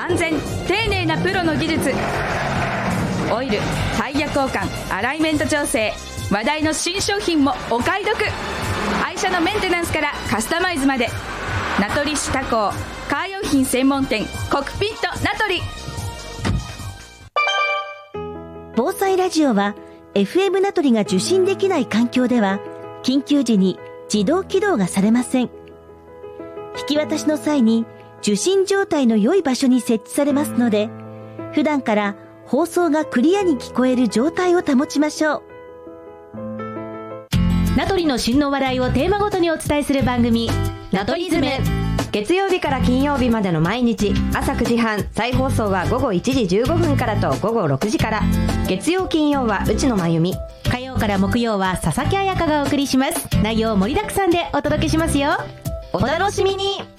安全丁寧なプロの技術、オイル、タイヤ交換、アライメント調整、話題の新商品もお買い得。愛車のメンテナンスからカスタマイズまで、名取市他工カー用品専門店コクピット名取。 防災ラジオは FM 名取が受信できない環境では緊急時に自動起動がされません。引き渡しの際に受信状態の良い場所に設置されますので、普段から放送がクリアに聞こえる状態を保ちましょう。 名取の旬の話題をテーマごとにお伝えする番組、名取ズム。 月曜日から金曜日までの毎日朝9時半、再放送は午後1時15分からと午後6時から。月曜金曜は内野真由美、 火曜から木曜は佐々木彩香がお送りします。内容盛りだくさんでお届けしますよ。 お楽しみに。